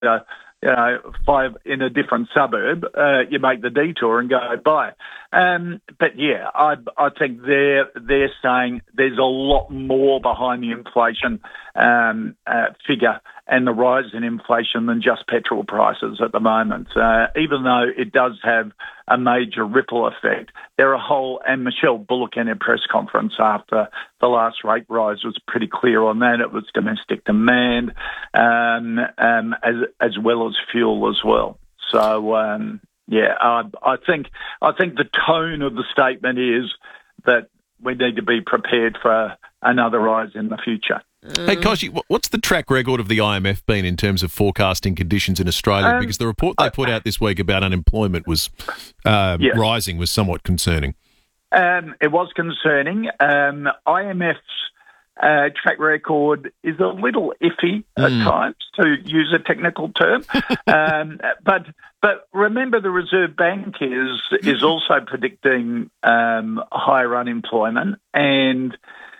five in a different suburb, you make the detour and go by. But yeah, I think they're saying there's a lot more behind the inflation figure and the rise in inflation than just petrol prices at the moment. Even though it does have a major ripple effect, and Michelle Bullock in her press conference after the last rate rise was pretty clear on that. It was domestic demand, as well as fuel as well. So, I think the tone of the statement is that we need to be prepared for another rise in the future. Hey, Kochie, what's the track record of the IMF been in terms of forecasting conditions in Australia? Because the report they put out this week about unemployment was rising was somewhat concerning. It was concerning. IMF's track record is a little iffy at times, to use a technical term. But remember, the Reserve Bank is also predicting higher unemployment, and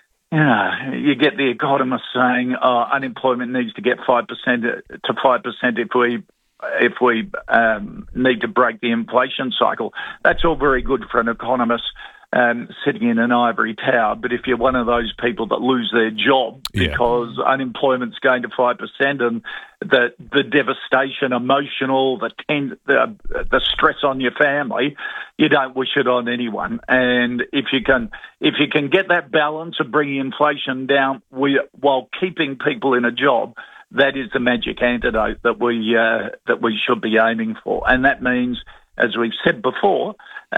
you get the economists saying unemployment needs to get 5% to 5% if we need to break the inflation cycle. That's all very good for an economist sitting in an ivory tower, but if you're one of those people that lose their job because unemployment's going to 5% and the devastation, emotional, the stress on your family, you don't wish it on anyone. And if you can get that balance of bringing inflation down while keeping people in a job, that is the magic antidote that we should be aiming for. And that means, as we've said before,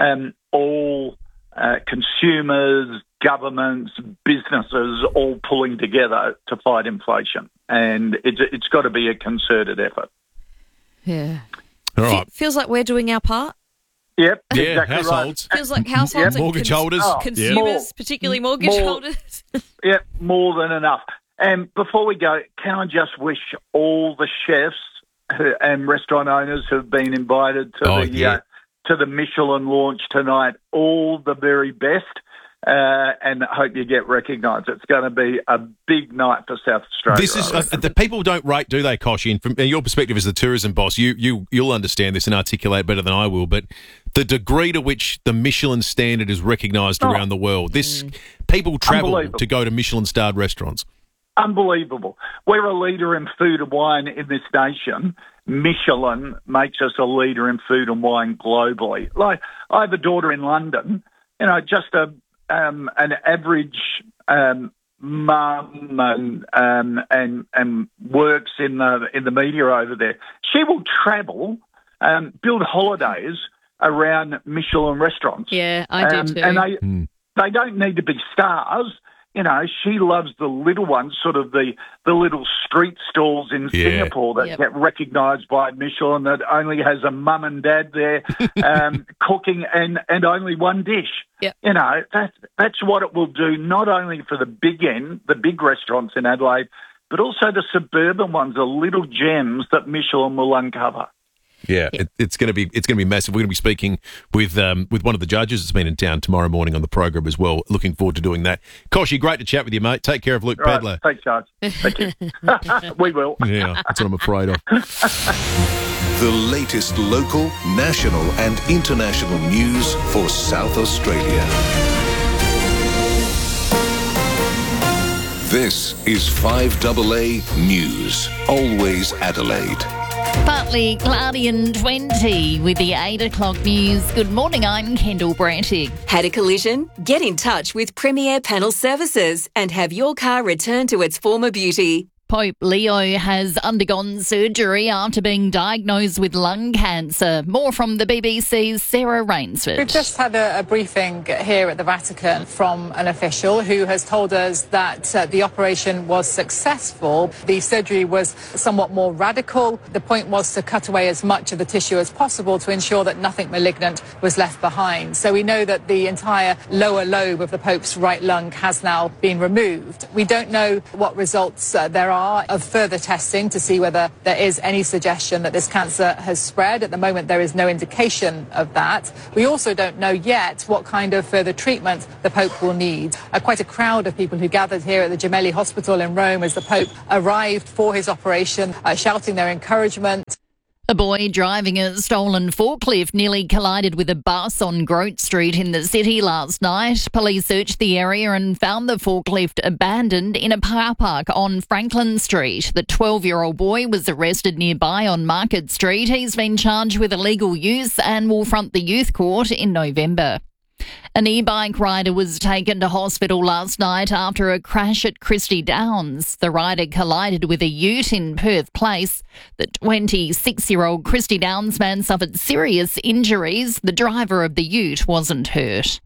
all consumers, governments, businesses all pulling together to fight inflation. And it's got to be a concerted effort. Yeah. All right. Feels like we're doing our part. Yep, yeah, exactly households. Feels like households, and mortgage holders, consumers, particularly mortgage holders. Yeah, more than enough. And before we go, can I just wish all the chefs and restaurant owners who have been invited to the Michelin launch tonight all the very best, and hope you get recognised. It's going to be a big night for South Australia. This is the people don't rate, do they, Kochie? And from your perspective as the tourism boss, you'll understand this and articulate better than I will. But the degree to which the Michelin standard is recognised around the world, people travel to go to Michelin-starred restaurants. Unbelievable. We're a leader in food and wine in this nation. Michelin makes us a leader in food and wine globally. Like, I have a daughter in London, just an average mum and works in the media over there. She will travel, build holidays around Michelin restaurants. Yeah, I do too. And they don't need to be stars. She loves the little ones, sort of the little street stalls in Singapore that get recognised by Michelin, that only has a mum and dad there cooking and only one dish. Yep. That's what it will do, not only for the big restaurants in Adelaide, but also the suburban ones, the little gems that Michelin will uncover. Yeah, it's going to be massive. We're going to be speaking with one of the judges that's been in town tomorrow morning on the program as well. Looking forward to doing that. Kochie, great to chat with you, mate. Take care of Luke Pedlar. Thanks, Charles. Thank you. We will. Yeah, that's what I'm afraid of. The latest local, national and international news for South Australia. This is 5AA News, always Adelaide. Partly cloudy and 20 with the 8 o'clock news. Good morning, I'm Kendall Brantig. Had a collision? Get in touch with Premier Panel Services and have your car returned to its former beauty. Pope Leo has undergone surgery after being diagnosed with lung cancer. More from the BBC's Sarah Rainsford. We've just had a briefing here at the Vatican from an official who has told us that the operation was successful. The surgery was somewhat more radical. The point was to cut away as much of the tissue as possible to ensure that nothing malignant was left behind. So we know that the entire lower lobe of the Pope's right lung has now been removed. We don't know what results there are far of further testing to see whether there is any suggestion that this cancer has spread. At the moment, there is no indication of that. We also don't know yet what kind of further treatment the Pope will need. Quite a crowd of people who gathered here at the Gemelli Hospital in Rome as the Pope arrived for his operation, shouting their encouragement. A boy driving a stolen forklift nearly collided with a bus on Grote Street in the city last night. Police searched the area and found the forklift abandoned in a car park on Franklin Street. The 12-year-old boy was arrested nearby on Market Street. He's been charged with illegal use and will front the youth court in November. An e-bike rider was taken to hospital last night after a crash at Christie Downs. The rider collided with a ute in Perth Place. The 26-year-old Christie Downs man suffered serious injuries. The driver of the ute wasn't hurt.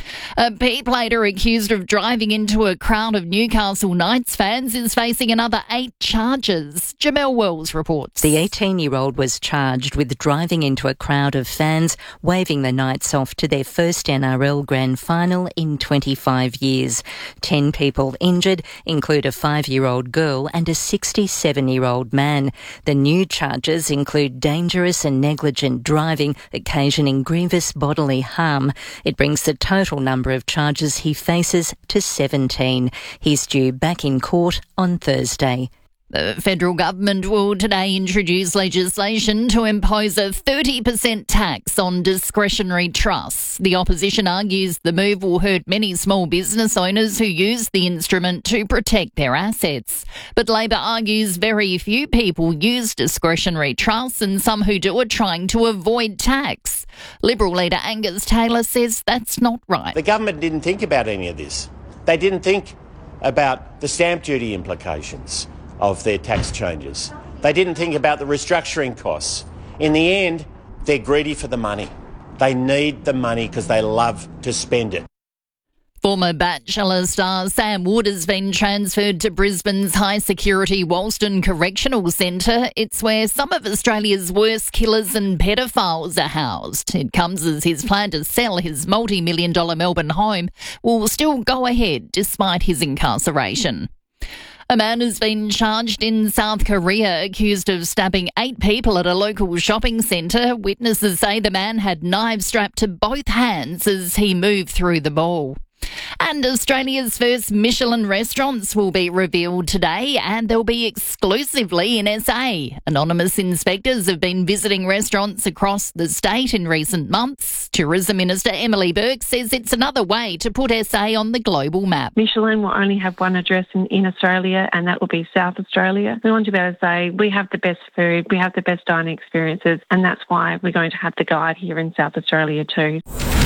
A P-plater accused of driving into a crowd of Newcastle Knights fans is facing another 8 charges. Jamel Wells reports. The 18-year-old was charged with driving into a crowd of fans, waving the Knights off to their first NRL Grand Final in 25 years. 10 people injured include a 5-year-old girl and a 67-year-old man. The new charges include dangerous and negligent driving, occasioning grievous bodily harm. It brings the total number of charges he faces to 17. He's due back in court on Thursday. The federal government will today introduce legislation to impose a 30% tax on discretionary trusts. The opposition argues the move will hurt many small business owners who use the instrument to protect their assets. But Labor argues very few people use discretionary trusts and some who do are trying to avoid tax. Liberal leader Angus Taylor says that's not right. The government didn't think about any of this. They didn't think about the stamp duty implications of their tax changes. They didn't think about the restructuring costs. In the end, they're greedy for the money. They need the money because they love to spend it. Former Bachelor star Sam Wood has been transferred to Brisbane's high-security Walston Correctional Centre. It's where some of Australia's worst killers and pedophiles are housed. It comes as his plan to sell his multi-million-dollar Melbourne home will still go ahead despite his incarceration. A man has been charged in South Korea accused of stabbing 8 people at a local shopping centre. Witnesses say the man had knives strapped to both hands as he moved through the mall. And Australia's first Michelin restaurants will be revealed today, and they'll be exclusively in SA. Anonymous inspectors have been visiting restaurants across the state in recent months. Tourism Minister Emily Burke says it's another way to put SA on the global map. Michelin will only have one address in Australia, and that will be South Australia. We want to be able to say we have the best food, we have the best dining experiences, and that's why we're going to have the guide here in South Australia too.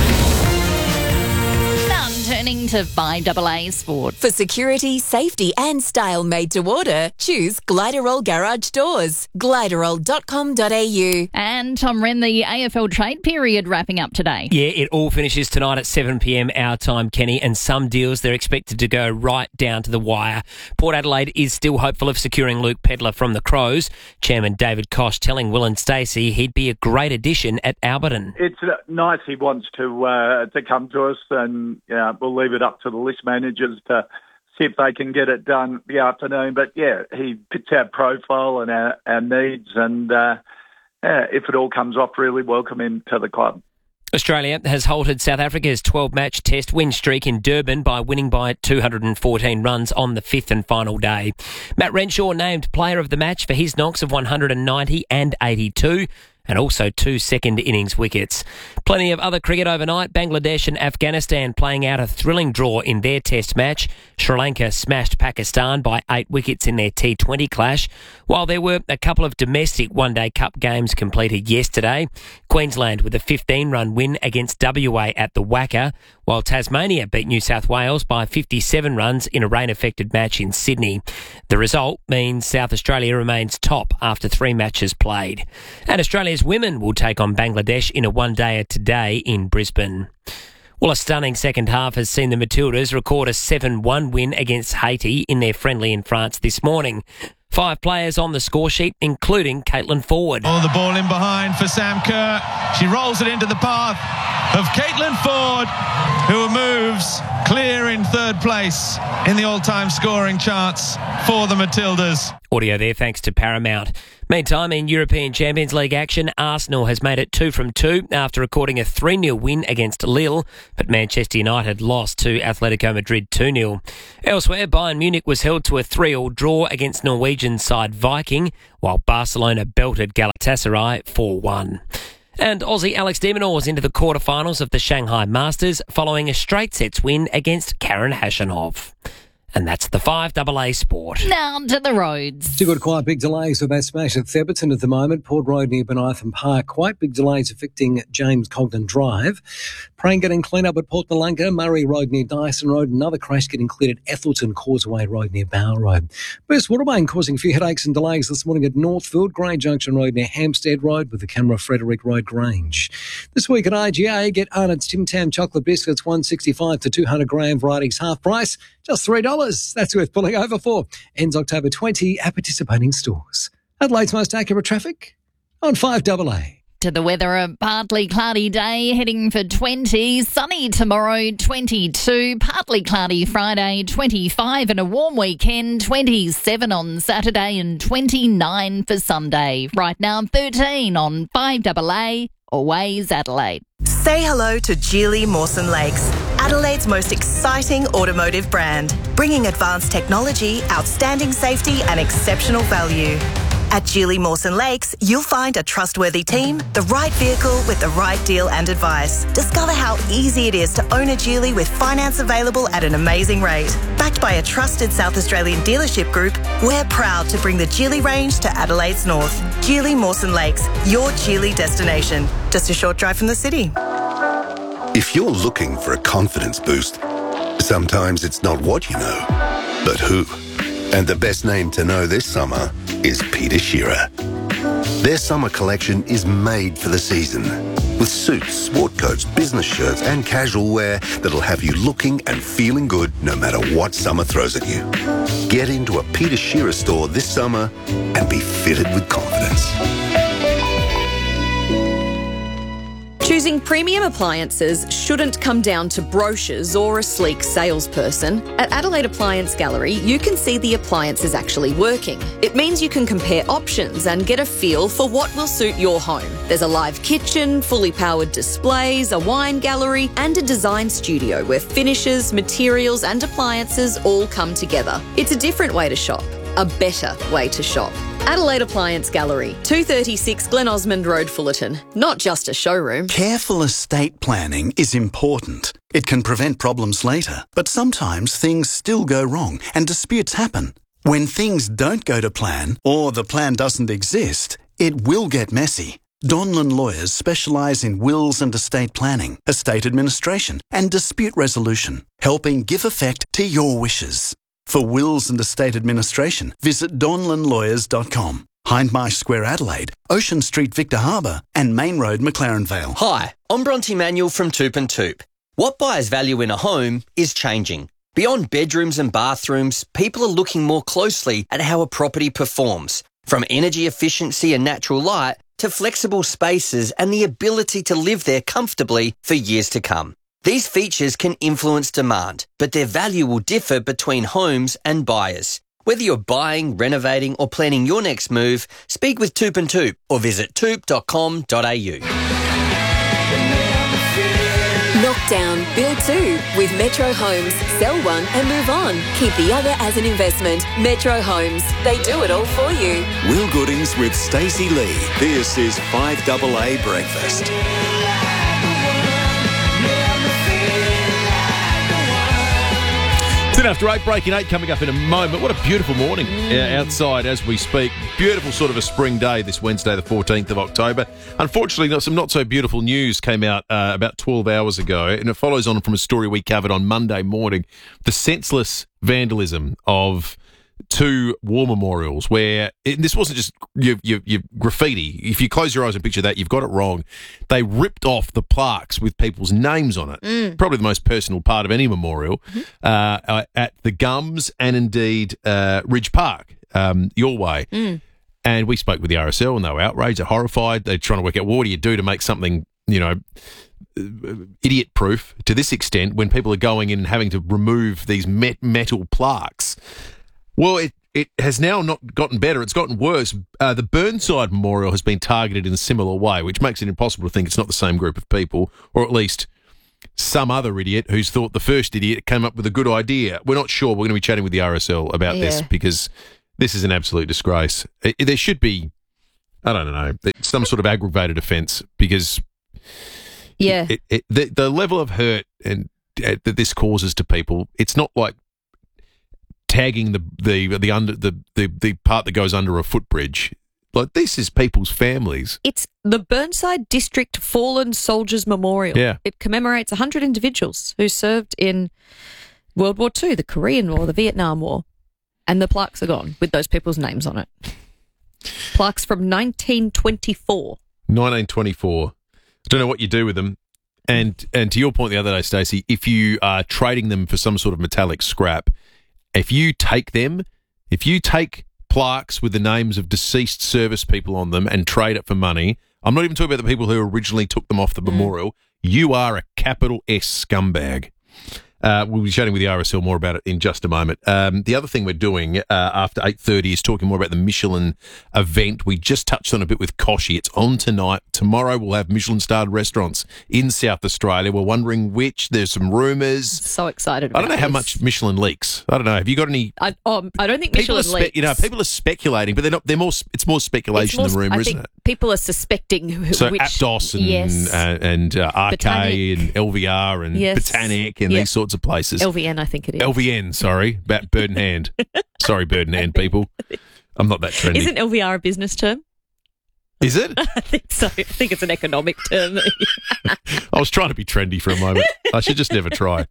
Turning to 5AA Sport. For security, safety and style made to order, choose Gliderol Garage Doors. Gliderol.com.au. And Tom Wren, the AFL trade period wrapping up today. Yeah, it all finishes tonight at 7 p.m. our time, Kenny, and some deals they're expected to go right down to the wire. Port Adelaide is still hopeful of securing Luke Pedlar from the Crows. Chairman David Koch telling Will and Stacey he'd be a great addition at Alberton. It's nice he wants to come to us, and we'll leave it up to the list managers to see if they can get it done the afternoon. But, yeah, he fits our profile and our needs, and if it all comes off, really welcome him to the club. Australia has halted South Africa's 12-match test win streak in Durban by winning by 214 runs on the 5th and final day. Matt Renshaw named player of the match for his knocks of 190 and 82. And also 2 second innings wickets. Plenty of other cricket overnight. Bangladesh and Afghanistan playing out a thrilling draw in their test match. Sri Lanka smashed Pakistan by 8 wickets in their T20 clash. While there were a couple of domestic one-day cup games completed yesterday. Queensland with a 15-run win against WA at the Wacker, while Tasmania beat New South Wales by 57 runs in a rain-affected match in Sydney. The result means South Australia remains top after 3 matches played. And Australia's women will take on Bangladesh in a one-dayer today in Brisbane. Well, a stunning second half has seen the Matildas record a 7-1 win against Haiti in their friendly in France this morning. 5 players on the score sheet, including Caitlin Ford. Oh, the ball in behind for Sam Kerr. She rolls it into the path. of Caitlin Ford, who moves clear in third place in the all-time scoring charts for the Matildas. Audio there thanks to Paramount. Meantime, in European Champions League action, Arsenal has made it 2 from 2 after recording a 3-0 win against Lille, but Manchester United lost to Atletico Madrid 2-0. Elsewhere, Bayern Munich was held to a 3-3 draw against Norwegian side Viking, while Barcelona belted Galatasaray 4-1. And Aussie Alex de Minaur was into the quarterfinals of the Shanghai Masters following a straight sets win against Karen Khachanov. And that's the 5AA Sport. Now to the roads. Two good quite big delays with that smash at Theberton at the moment. Port Road near Benitham Park. Quite big delays affecting James Cogden Drive. Praying getting cleaned up at Port Malunga. Murray Road near Dyson Road. Another crash getting cleared at Ethelton Causeway Road near Bower Road. Burst Watermain causing a few headaches and delays this morning at Northfield. Grey Junction Road near Hampstead Road with the camera Frederick Road Grange. This week at IGA, get Arnott's Tim Tam chocolate biscuits, $1.65 to 200 gram varieties half price. Just $3. That's worth pulling over for. Ends October 20 at participating stores. Adelaide's most accurate traffic on 5AA. To the weather, a partly cloudy day, heading for 20. Sunny tomorrow, 22. Partly cloudy Friday, 25. And a warm weekend, 27 on Saturday and 29 for Sunday. Right now, 13 on 5AA. Always Adelaide. Say hello to Geely Mawson Lakes, Adelaide's most exciting automotive brand, bringing advanced technology, outstanding safety and exceptional value. At Geely Mawson Lakes, you'll find a trustworthy team, the right vehicle with the right deal and advice. Discover how easy it is to own a Geely with finance available at an amazing rate. Backed by a trusted South Australian dealership group, we're proud to bring the Geely range to Adelaide's north. Geely Mawson Lakes, your Geely destination. Just a short drive from the city. If you're looking for a confidence boost, sometimes it's not what you know, but who. And the best name to know this summer is Peter Shearer. Their summer collection is made for the season, with suits, sport coats, business shirts and casual wear that'll have you looking and feeling good no matter what summer throws at you. Get into a Peter Shearer store this summer and be fitted with confidence. Choosing premium appliances shouldn't come down to brochures or a sleek salesperson. At Adelaide Appliance Gallery, you can see the appliances actually working. It means you can compare options and get a feel for what will suit your home. There's a live kitchen, fully powered displays, a wine gallery, and a design studio where finishes, materials, and appliances all come together. It's a different way to shop. A better way to shop. Adelaide Appliance Gallery, 236 Glen Osmond Road, Fullerton. Not just a showroom. Careful estate planning is important. It can prevent problems later, but sometimes things still go wrong and disputes happen. When things don't go to plan or the plan doesn't exist, it will get messy. Donlan Lawyers specialise in wills and estate planning, estate administration and dispute resolution, helping give effect to your wishes. For wills and estate administration, visit donlanlawyers.com. Hindmarsh Square, Adelaide, Ocean Street, Victor Harbour and Main Road, McLaren Vale. Hi, I'm Bronte Manuel from Toop and Toop. What buyers value in a home is changing. Beyond bedrooms and bathrooms, people are looking more closely at how a property performs. From energy efficiency and natural light to flexible spaces and the ability to live there comfortably for years to come. These features can influence demand, but their value will differ between homes and buyers. Whether you're buying, renovating or planning your next move, speak with Toop and Toop or visit toop.com.au. Knock down, build two with Metro Homes. Sell one and move on. Keep the other as an investment. Metro Homes. They do it all for you. Will Goodings with Stacey Lee. This is 5AA Breakfast. After 8, breaking 8 coming up in a moment. What a beautiful morning outside as we speak. Beautiful sort of a spring day this Wednesday, the 14th of October. Unfortunately, some not so beautiful news came out about 12 hours ago, and it follows on from a story we covered on Monday morning. The senseless vandalism of 2 war memorials where this wasn't just your graffiti. If you close your eyes and picture that, you've got it wrong. They ripped off the plaques with people's names on it. Probably the most personal part of any memorial at the Gums and indeed Ridge Park, your way. And we spoke with the RSL and they were outraged, they're horrified. They're trying to work out what do you do to make something idiot-proof to this extent when people are going in and having to remove these metal plaques. Well, it has now not gotten better. It's gotten worse. The Burnside Memorial has been targeted in a similar way, which makes it impossible to think it's not the same group of people, or at least some other idiot who's thought the first idiot came up with a good idea. We're not sure. We're going to be chatting with the RSL about this because this is an absolute disgrace. There should be, I don't know, some sort of aggravated offence because the level of hurt and that this causes to people, it's not like tagging the part that goes under a footbridge. Like, this is people's families. It's the Burnside District Fallen Soldiers Memorial. Yeah. It commemorates 100 individuals who served in World War II, the Korean War, the Vietnam War. And the plaques are gone with those people's names on it. Plaques from 1924. 1924. I don't know what you do with them. And to your point the other day, Stacey, if you are trading them for some sort of metallic scrap, if you take plaques with the names of deceased service people on them and trade it for money, I'm not even talking about the people who originally took them off the memorial, you are a capital S scumbag. We'll be chatting with the RSL more about it in just a moment. The other thing we're doing after 8:30 is talking more about the Michelin event. We just touched on a bit with Koshi. It's on tonight. Tomorrow we'll have Michelin-starred restaurants in South Australia. We're wondering which. There's some rumours. So excited about I don't know how much Michelin leaks. I don't know. Have you got any? I don't think Michelin leaks. People are speculating, but they're not. They're more. It's more speculation than rumour, isn't it? People are suspecting So which. Aptos and RK Botanic. and LVR and Botanic and these sorts of places. LVN, I think it is. LVN, sorry. Bird in hand. Sorry, bird in hand, people. I'm not that trendy. Isn't LVR a business term? Is it? I think so. I think it's an economic term. I was trying to be trendy for a moment. I should just never try.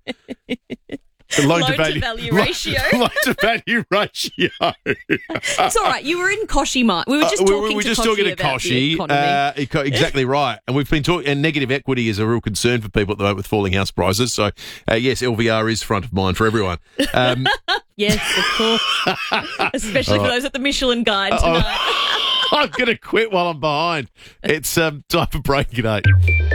Loan to value ratio. Loan to value ratio. It's all right. You were in Koshi, Mark. We were just talking we were to just Koshi talking to about Koshi. the economy. Exactly right. And we've been talking, and negative equity is a real concern for people at the moment with falling house prices. So, yes, LVR is front of mind for everyone. Yes, of course. Especially for those at the Michelin Guide tonight. I'm going to quit while I'm behind. It's time for break at 8.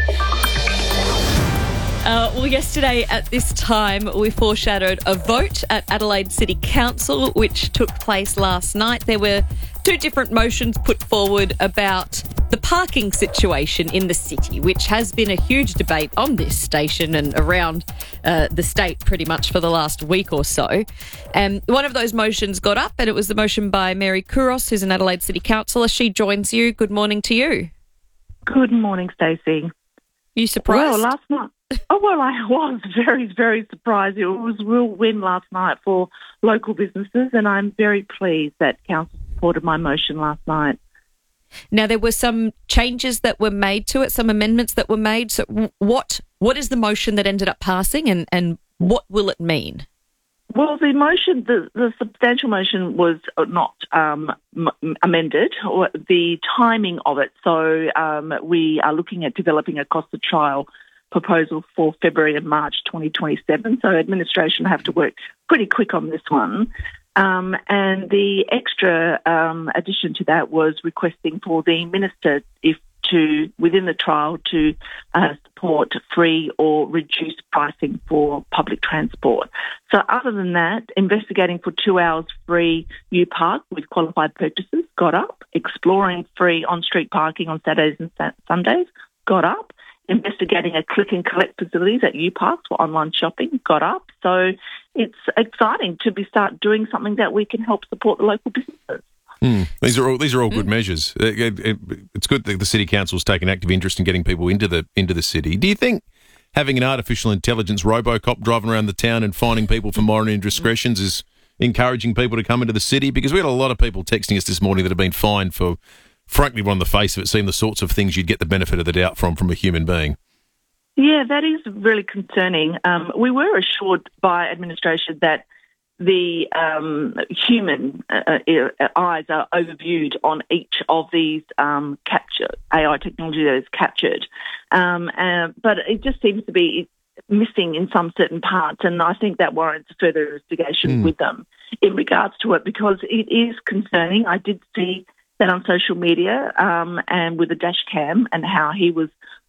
Well, yesterday at this time, we foreshadowed a vote at Adelaide City Council, which took place last night. There were two different motions put forward about the parking situation in the city, which has been a huge debate on this station and around the state pretty much for the last week or so. One of those motions got up, and it was the motion by Mary Kouros, who's an Adelaide City Councillor. She joins you. Good morning to you. Good morning, Stacey. You surprised? Well, last night. Oh, well, I was very, very surprised. It was a real win last night for local businesses, and I'm very pleased that Council supported my motion last night. Now, there were some changes that were made to it, some amendments that were made. So what is the motion that ended up passing, and what will it mean? Well, the motion, the substantial motion was not amended, or the timing of it. So we are looking at developing a cost of trial proposal for February and March 2027. So administration have to work pretty quick on this one. And the extra addition to that was requesting for the minister within the trial to support free or reduced pricing for public transport. So other than that, investigating for 2 hours free U-Park with qualified purchases got up. Exploring free on-street parking on Saturdays and Sundays got up. Investigating a click and collect facilities at U-Parks for online shopping got up. So it's exciting to start doing something that we can help support the local businesses. These are all good measures. It's good that the City Council's taken active interest in getting people into the city. Do you think having an artificial intelligence RoboCop driving around the town and finding people for minor indiscretions is encouraging people to come into the city? Because we had a lot of people texting us this morning that have been fined for, frankly, on the face of it, seem the sorts of things you'd get the benefit of the doubt from a human being. Yeah, that is really concerning. We were assured by administration that the human eyes are overviewed on each of these AI technology that is captured. But it just seems to be missing in some certain parts, and I think that warrants further investigation with them in regards to it, because it is concerning. I did see that on social media and with the dash cam and how he was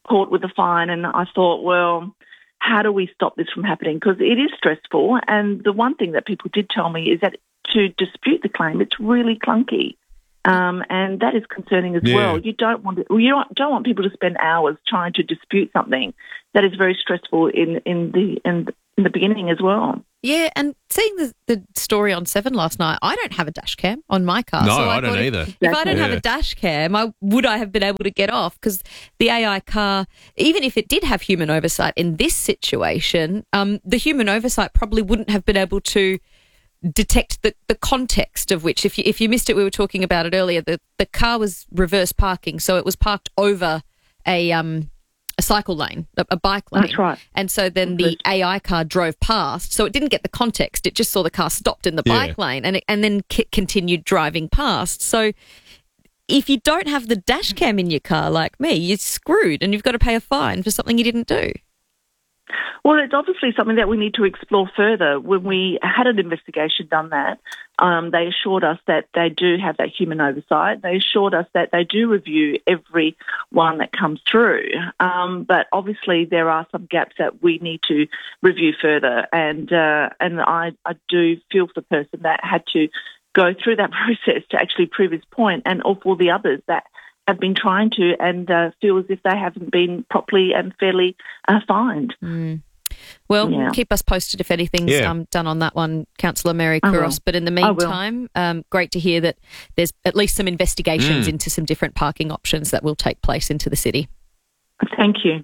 caught with a fine, and I thought, well, how do we stop this from happening? Because it is stressful, and the one thing that people did tell me is that to dispute the claim, it's really clunky. And that is concerning as well. You don't want people to spend hours trying to dispute something that is very stressful in the beginning as well. Yeah, and seeing the story on 7 last night, I don't have a dash cam on my car. No, so I don't either. If I don't have a dash cam, would I have been able to get off? Because the AI car, even if it did have human oversight in this situation, the human oversight probably wouldn't have been able to detect the context of which, if you missed it, we were talking about it earlier, the car was reverse parking, so it was parked over a cycle lane, a bike lane. That's right. And so then the AI car drove past, so it didn't get the context. It just saw the car stopped in the bike lane and then continued driving past. So if you don't have the dash cam in your car like me, you're screwed and you've got to pay a fine for something you didn't do. Well, it's obviously something that we need to explore further. When we had an investigation done that, they assured us that they do have that human oversight. They assured us that they do review every one that comes through. But obviously there are some gaps that we need to review further. And I do feel for the person that had to go through that process to actually prove his point, and all for the others that have been trying to and feel as if they haven't been properly and fairly fined. Well, keep us posted if anything's done on that one, Councillor Mary Kouros. But in the meantime, great to hear that there's at least some investigations into some different parking options that will take place into the city. Thank you.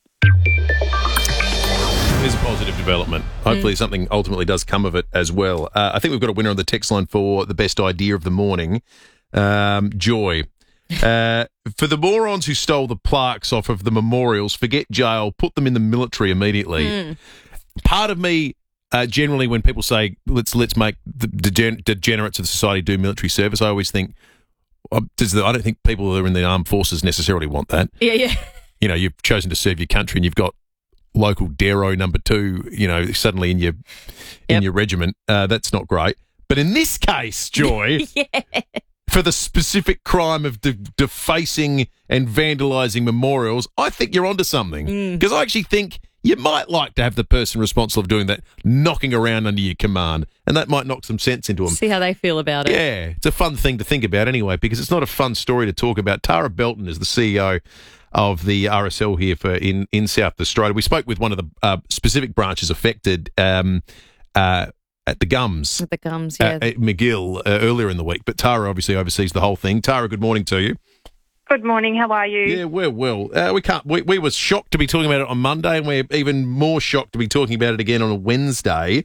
It is a positive development. Hopefully something ultimately does come of it as well. I think we've got a winner on the text line for the best idea of the morning. Joy. For the morons who stole the plaques off of the memorials, forget jail, put them in the military immediately. Part of me, generally, when people say let's make the degenerates of the society do military service, I always think, I don't think people who are in the armed forces necessarily want that. Yeah. You know, you've chosen to serve your country and you've got local Darrow number 2, you know, suddenly in your regiment. That's not great. But in this case, Joy, for the specific crime of defacing and vandalising memorials, I think you're onto something. Because I actually think you might like to have the person responsible for doing that knocking around under your command, and that might knock some sense into them. See how they feel about it. Yeah, it's a fun thing to think about anyway, because it's not a fun story to talk about. Tara Belton is the CEO of the RSL here in South Australia. We spoke with one of the specific branches affected at the Gums. At the Gums, yeah. At McGill earlier in the week. But Tara obviously oversees the whole thing. Tara, good morning to you. Good morning. How are you? Yeah, we're well. We were shocked to be talking about it on Monday, and we're even more shocked to be talking about it again on a Wednesday.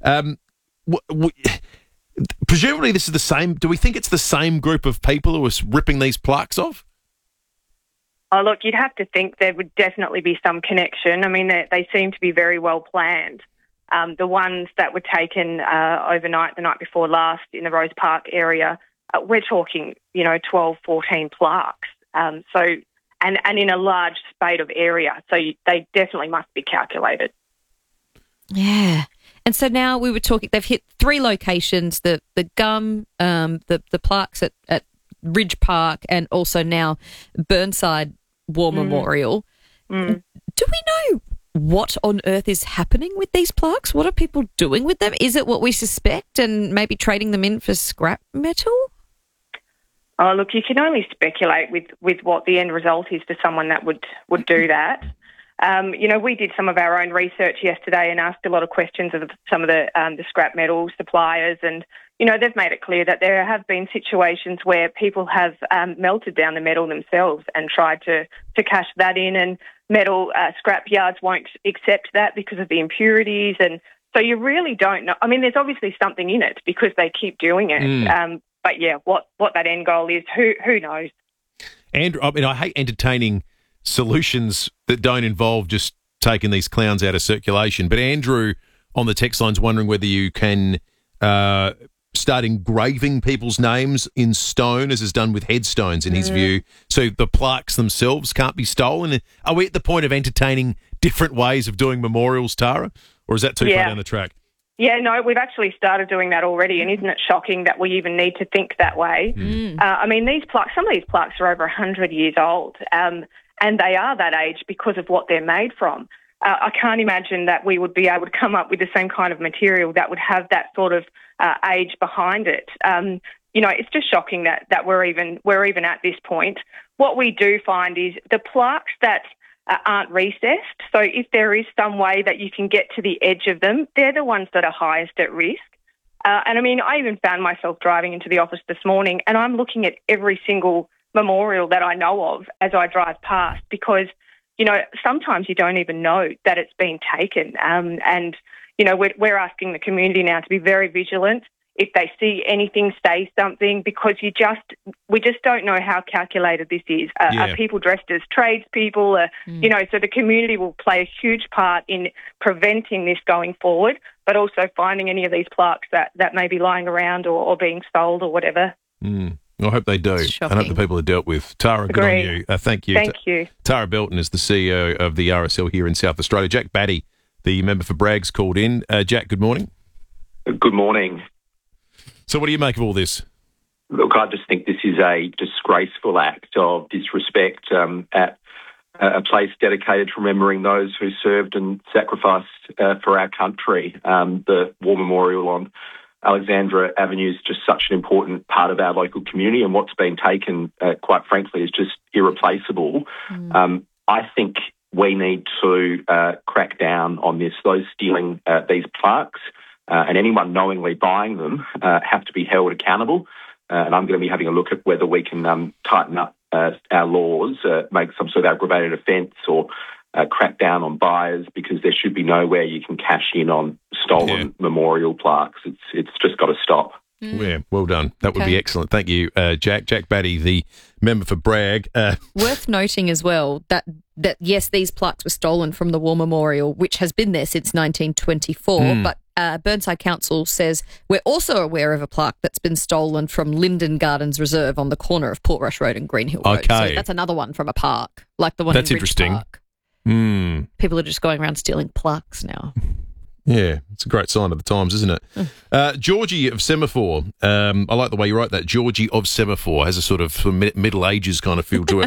Presumably this is the same. Do we think it's the same group of people who are ripping these plaques off? Oh, look, you'd have to think there would definitely be some connection. I mean, they seem to be very well planned. The ones that were taken overnight, the night before last, in the Rose Park area, we're talking, 12, 14 plaques. And in a large spate of area. So they definitely must be calculated. Yeah. And so now we were talking, they've hit 3 locations, the Gum, the plaques at Ridge Park, and also now Burnside War Memorial. Do we know what on earth is happening with these plaques? What are people doing with them? Is it what we suspect and maybe trading them in for scrap metal? Oh, look, you can only speculate with what the end result is for someone that would do that. We did some of our own research yesterday and asked a lot of questions of some of the scrap metal suppliers, and they've made it clear that there have been situations where people have melted down the metal themselves and tried to cash that in, and metal scrap yards won't accept that because of the impurities, and so you really don't know. I mean, there's obviously something in it because they keep doing it. But yeah, what that end goal is, who knows? And I hate entertaining solutions that don't involve just taking these clowns out of circulation. But Andrew on the text line's wondering whether you can start engraving people's names in stone, as is done with headstones, in his view, so the plaques themselves can't be stolen. Are we at the point of entertaining different ways of doing memorials, Tara? Or is that too far down the track? Yeah, no, we've actually started doing that already, and isn't it shocking that we even need to think that way? I mean, these plaques, some of these plaques are over 100 years old, and and they are that age because of what they're made from. I can't imagine that we would be able to come up with the same kind of material that would have that sort of age behind it. It's just shocking that we're even at this point. What we do find is the plaques that aren't recessed. So if there is some way that you can get to the edge of them, they're the ones that are highest at risk. I even found myself driving into the office this morning, and I'm looking at every single memorial that I know of as I drive past, because sometimes you don't even know that it's been taken. We're asking the community now to be very vigilant. If they see anything, say something, because we just don't know how calculated this is. Are people dressed as tradespeople? So the community will play a huge part in preventing this going forward, but also finding any of these plaques that may be lying around or being sold or whatever. I hope they do. I hope the people are dealt with. Tara, good on you. Thank you. Thank you. Tara Belton is the CEO of the RSL here in South Australia. Jack Batty, the member for Bragg's, called in. Jack, good morning. Good morning. So what do you make of all this? Look, I just think this is a disgraceful act of disrespect at a place dedicated to remembering those who served and sacrificed for our country. The War Memorial on Alexandra Avenue is just such an important part of our local community, and what's been taken, quite frankly, is just irreplaceable. I think we need to crack down on this. Those stealing these plaques and anyone knowingly buying them have to be held accountable. And I'm going to be having a look at whether we can tighten up our laws, make some sort of aggravated offence, or crack down on buyers, because there should be nowhere you can cash in on stolen memorial plaques. It's just got to stop. Yeah, well done. That would be excellent. Thank you, Jack. Jack Batty, the member for Bragg. Worth noting as well that yes, these plaques were stolen from the War Memorial, which has been there since 1924, but Burnside Council says we're also aware of a plaque that's been stolen from Linden Gardens Reserve on the corner of Portrush Road and Greenhill Road. Okay. So that's another one from a park, like the one That's in Ridge interesting. Park. People are just going around stealing plaques now. Yeah, it's a great sign of the times, isn't it? Georgie of Semaphore. I like the way you write that. Georgie of Semaphore has a sort of Middle Ages kind of feel to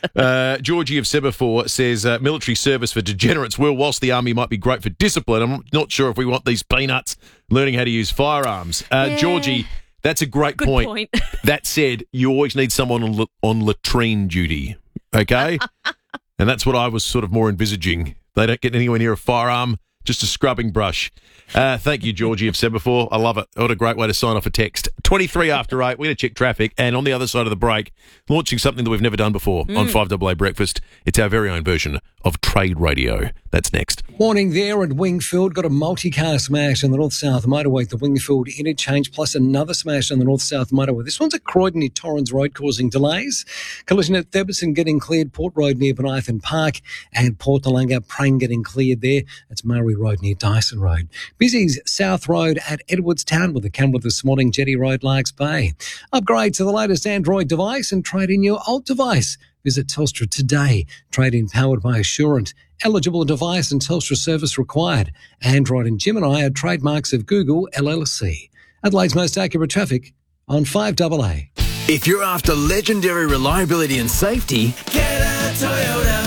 it. Georgie of Semaphore says, military service for degenerates will, whilst the army might be great for discipline, I'm not sure if we want these peanuts learning how to use firearms. Georgie, that's a great point. That said, you always need someone on latrine duty, okay? And that's what I was sort of more envisaging. They don't get anywhere near a firearm, just a scrubbing brush. Thank you, Georgie of Semaphore. I love it. What a great way to sign off a text. 23 after 8, we're going to check traffic. And on the other side of the break, launching something that we've never done before on 5AA Breakfast. It's our very own version of Trade Radio. That's next. Warning there at Wingfield, got a multi-car smash on the north-south motorway at the Wingfield interchange, plus another smash on the north-south motorway. This one's at Croydon near Torrens Road, causing delays. Collision at Theberson getting cleared, Port Road near Benithan Park, and Port Nalunga, Prang getting cleared there. It's Murray Road near Dyson Road. Busy's South Road at Edwardstown with the camera this morning, Jetty Road, Larks Bay. Upgrade to the latest Android device and trade in your old device. Visit Telstra today. Trade-in powered by Assurant. Eligible device and Telstra service required. Android and Gemini are trademarks of Google LLC. Adelaide's most accurate traffic on 5AA. If you're after legendary reliability and safety, get a Toyota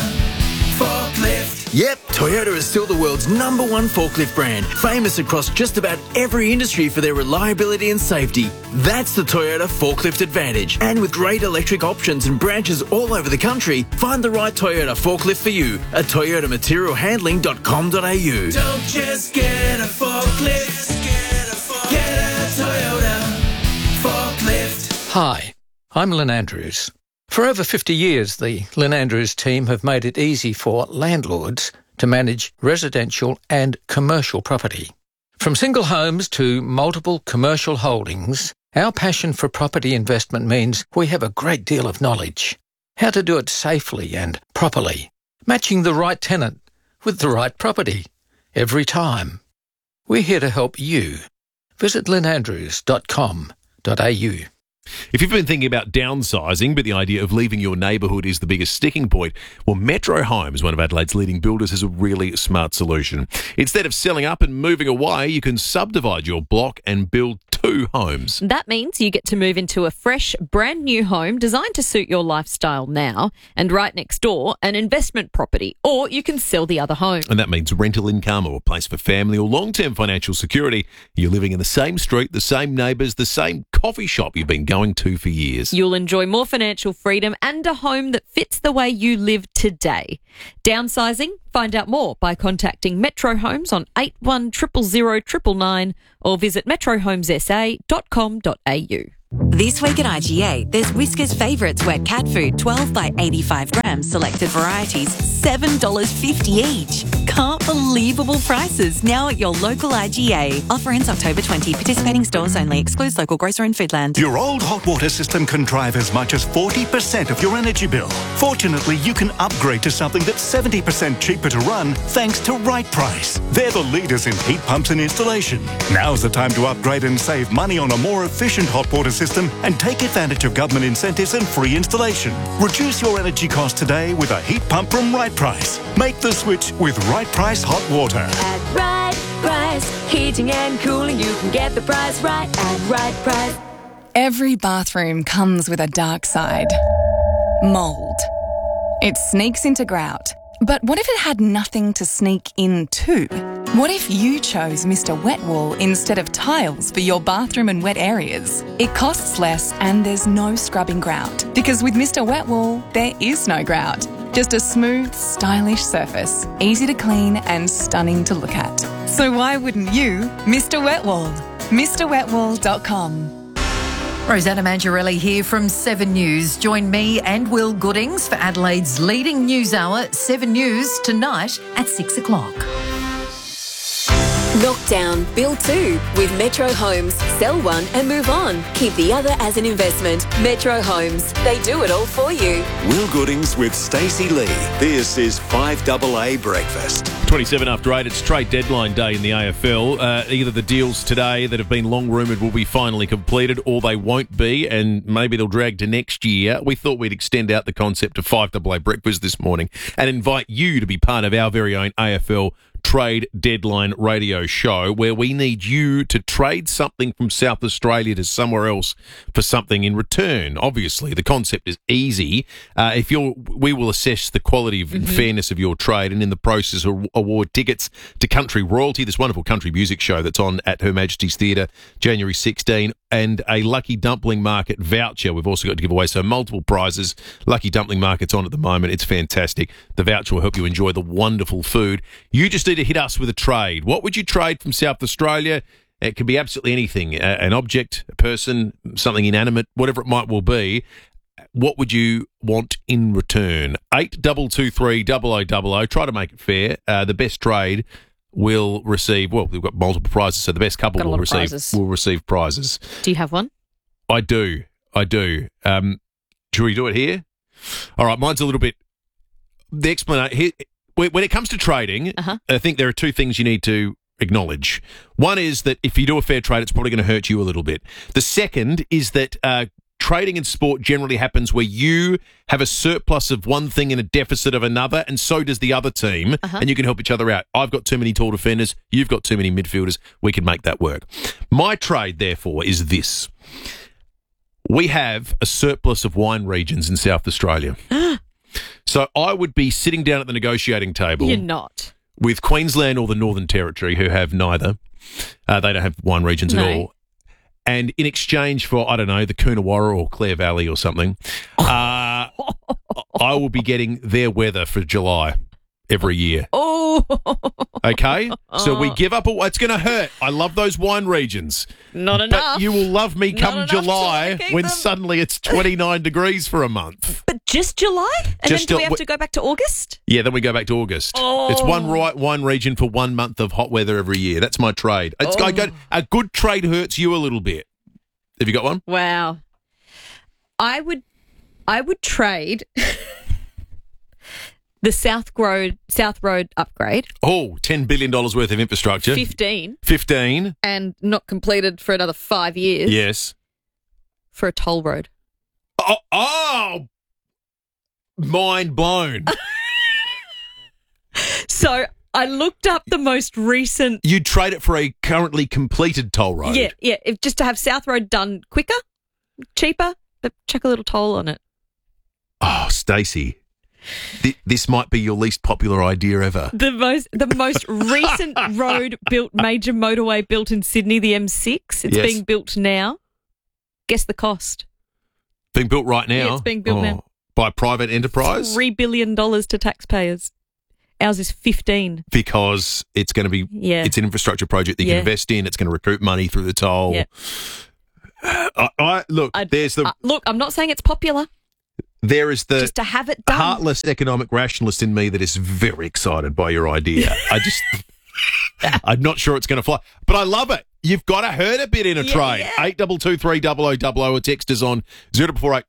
forklift. Yep, Toyota is still the world's #1 forklift brand, famous across just about every industry for their reliability and safety. That's the Toyota Forklift Advantage. And with great electric options and branches all over the country, find the right Toyota forklift for you at toyotamaterialhandling.com.au. Don't just get a forklift, get a Toyota forklift. Hi, I'm Lynn Andrews. For over 50 years, the Lynn Andrews team have made it easy for landlords to manage residential and commercial property. From single homes to multiple commercial holdings, our passion for property investment means we have a great deal of knowledge. How to do it safely and properly, matching the right tenant with the right property every time. We're here to help you. Visit lynnandrews.com.au. If you've been thinking about downsizing, but the idea of leaving your neighbourhood is the biggest sticking point, well, Metro Homes, one of Adelaide's leading builders, has a really smart solution. Instead of selling up and moving away, you can subdivide your block and build 2 homes. That means you get to move into a fresh, brand new home designed to suit your lifestyle now, and right next door, an investment property, or you can sell the other home. And that means rental income or a place for family or long-term financial security. You're living in the same street, the same neighbours, the same coffee shop you've been going to for years. You'll enjoy more financial freedom and a home that fits the way you live today. Downsizing? Find out more by contacting Metro Homes on 81000999 or visit metrohomessa.com.au. This week at IGA, there's Whiskas Favourites wet cat food, 12 by 85 grams, selected varieties, $7.50 each. Can't believable prices now at your local IGA. Offer ends October 20. Participating stores only. Excludes local grocer and Foodland. Your old hot water system can drive as much as 40% of your energy bill. Fortunately, you can upgrade to something that's 70% cheaper to run thanks to Right Price. They're the leaders in heat pumps and installation. Now's the time to upgrade and save money on a more efficient hot water system and take advantage of government incentives and free installation. Reduce your energy costs today with a heat pump from Right Price. Make the switch with Right Price Hot Water. At Right Price, heating and cooling, you can get the price right at Right Price. Every bathroom comes with a dark side. Mould. It sneaks into grout. But what if it had nothing to sneak into? What if you chose Mr. Wet Wool instead of tiles for your bathroom and wet areas? It costs less and there's no scrubbing grout. Because with Mr. Wet Wool, there is no grout. Just a smooth, stylish surface, easy to clean and stunning to look at. So why wouldn't you, Mr. Wet Wool? MrWetWool.com. Rosanna Mangiarelli here from 7 News. Join me and Will Goodings for Adelaide's leading news hour, 7 News, tonight at 6 o'clock. Knockdown, build 2 with Metro Homes. Sell one and move on. Keep the other as an investment. Metro Homes, they do it all for you. Will Goodings with Stacey Lee. This is 5AA Breakfast. 27 after 8, it's trade deadline day in the AFL. Either the deals today that have been long rumoured will be finally completed or they won't be, and maybe they'll drag to next year. We thought we'd extend out the concept of 5AA Breakfast this morning and invite you to be part of our very own AFL Trade Deadline radio show, where we need you to trade something from South Australia to somewhere else for something in return. Obviously, the concept is easy. We will assess the quality and fairness of your trade, and in the process award tickets to Country Royalty, this wonderful country music show that's on at Her Majesty's Theatre, January 16, and a Lucky Dumpling Market voucher. We've also got to give away, so multiple prizes. Lucky Dumpling Market's on at the moment. It's fantastic. The voucher will help you enjoy the wonderful food. You just need to hit us with a trade. What would you trade from South Australia? It could be absolutely anything, an object, a person, something inanimate, whatever it might well be. What would you want in return? 8223 0000. Try to make it fair. The best trade will receive, well, we've got multiple prizes, so the best couple will receive prizes. Do you have one? I do. Should we do it here? All right, mine's a little bit... The explanation here... When it comes to trading, I think there are two things you need to acknowledge. One is that if you do a fair trade, it's probably going to hurt you a little bit. The second is that trading in sport generally happens where you have a surplus of one thing and a deficit of another, and so does the other team, and you can help each other out. I've got too many tall defenders. You've got too many midfielders. We can make that work. My trade, therefore, is this. We have a surplus of wine regions in South Australia. So I would be sitting down at the negotiating table. You're not. With Queensland or the Northern Territory, who have neither. They don't have wine regions at all. And in exchange for, I don't know, the Coonawarra or Clare Valley or something, I will be getting their weather for July every year. Oh. Okay? So we give up. It's going to hurt. I love those wine regions. Not enough. But you will love me come July when suddenly it's 29 degrees for a month. But just July? And then do we have to go back to August? Yeah, then we go back to August. Oh. It's one wine region for 1 month of hot weather every year. That's my trade. A good trade hurts you a little bit. Have you got one? Wow. I would trade the South Road upgrade. Oh, $10 billion worth of infrastructure. 15. And not completed for another 5 years. Yes. For a toll road. Oh! Mind blown. So I looked up the most recent. You'd trade it for a currently completed toll road. Yeah. Just to have South Road done quicker, cheaper, but chuck a little toll on it. Oh, Stacey, this might be your least popular idea ever. The most recent road built, major motorway built in Sydney, the M6. It's being built now. Guess the cost. Being built right now? Yeah, it's being built now. By private enterprise? $3 billion to taxpayers. Ours is 15. Because it's going to be, it's an infrastructure project that you can invest in. It's going to recoup money through the toll. Yeah. Look, I'm not saying it's popular. There is the just to have it done. Heartless economic rationalist in me that is very excited by your idea. I'm not sure it's going to fly, but I love it. You've got to hurt a bit in a trade. 8223 0000 or text us on 0480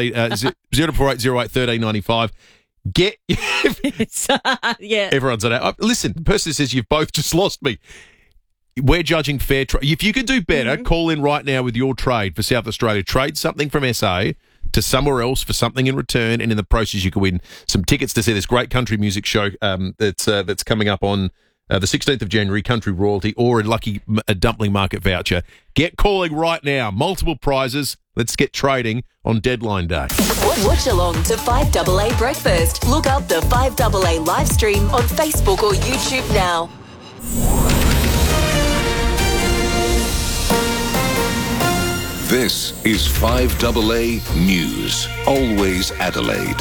1395. Get everyone's on out. Listen, the person says you've both just lost me. We're judging fair trade. If you could do better, call in right now with your trade for South Australia. Trade something from SA to somewhere else for something in return, and in the process you could win some tickets to see this great country music show that's coming up on the 16th of January, Country Royalty, or a Dumpling Market voucher. Get calling right now. Multiple prizes. Let's get trading on deadline day. Watch along to 5AA Breakfast. Look up the 5AA live stream on Facebook or YouTube now. This is 5AA News. Always Adelaide.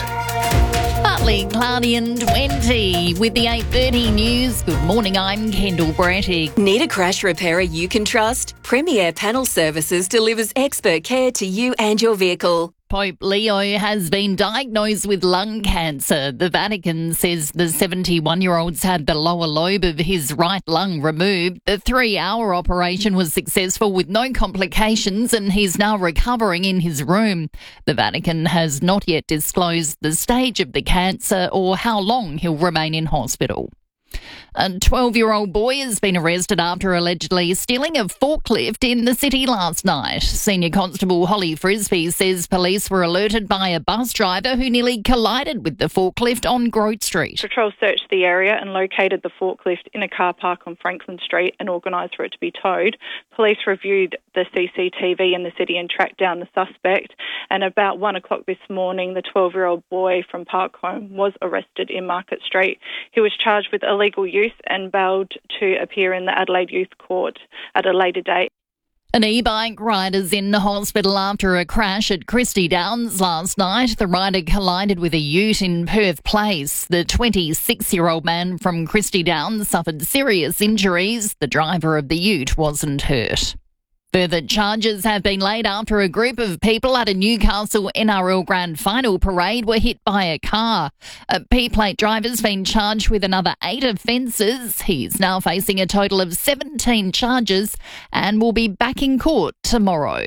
Partly cloudy and 20 with the 8:30 news. Good morning, I'm Kendall Brattig. Need a crash repairer you can trust? Premier Panel Services delivers expert care to you and your vehicle. Pope Leo has been diagnosed with lung cancer. The Vatican says the 71-year-old's had the lower lobe of his right lung removed. The 3-hour operation was successful with no complications, and he's now recovering in his room. The Vatican has not yet disclosed the stage of the cancer or how long he'll remain in hospital. A 12-year-old boy has been arrested after allegedly stealing a forklift in the city last night. Senior Constable Holly Frisbee says police were alerted by a bus driver who nearly collided with the forklift on Grote Street. Patrol searched the area and located the forklift in a car park on Franklin Street and organised for it to be towed. Police reviewed the CCTV in the city and tracked down the suspect. And about 1 o'clock this morning, the 12-year-old boy from Parkholme was arrested in Market Street. He was charged with illegal use and bailed to appear in the Adelaide Youth Court at a later date. An e-bike rider's in the hospital after a crash at Christie Downs last night. The rider collided with a ute in Perth Place. The 26-year-old man from Christie Downs suffered serious injuries. The driver of the ute wasn't hurt. Further charges have been laid after a group of people at a Newcastle NRL Grand Final parade were hit by a car. A P-plate driver's been charged with another 8 offences. He's now facing a total of 17 charges and will be back in court tomorrow.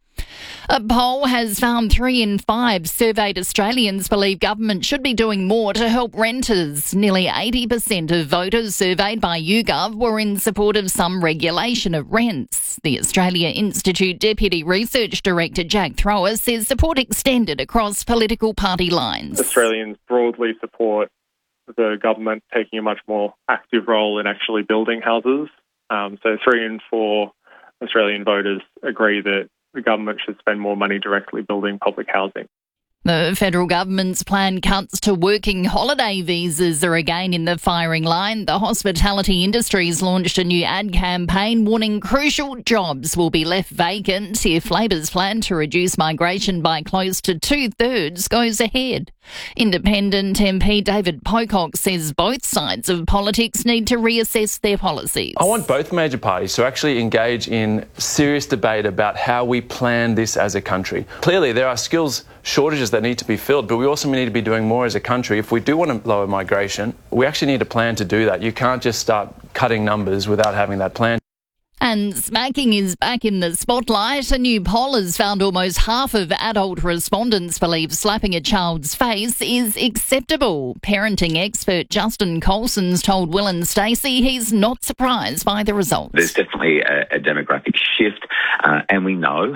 A poll has found 3 in 5 surveyed Australians believe government should be doing more to help renters. Nearly 80% of voters surveyed by YouGov were in support of some regulation of rents. The Australia Institute Deputy Research Director Jack Thrower says support extended across political party lines. Australians broadly support the government taking a much more active role in actually building houses. So 3 in 4 Australian voters agree that the government should spend more money directly building public housing. The federal government's planned cuts to working holiday visas are again in the firing line. The hospitality industry's launched a new ad campaign warning crucial jobs will be left vacant if Labor's plan to reduce migration by close to 2/3 goes ahead. Independent MP David Pocock says both sides of politics need to reassess their policies. I want both major parties to actually engage in serious debate about how we plan this as a country. Clearly, there are skills shortages that need to be filled, but we also need to be doing more as a country. If we do want to lower migration, we actually need a plan to do that. You can't just start cutting numbers without having that plan. And smacking is back in the spotlight. A new poll has found almost half of adult respondents believe slapping a child's face is acceptable. Parenting expert Justin Colson's told Will and Stacey he's not surprised by the results. There's definitely a demographic shift, and we know,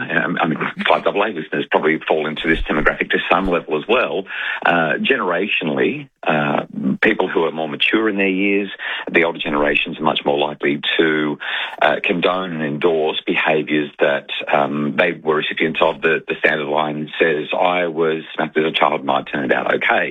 5AA listeners probably fall into this demographic to some level as well. Generationally, people who are more mature in their years, the older generations are much more likely to condone and endorse behaviours that they were recipients of. The standard line says, I was smacked as a child and I turned out okay.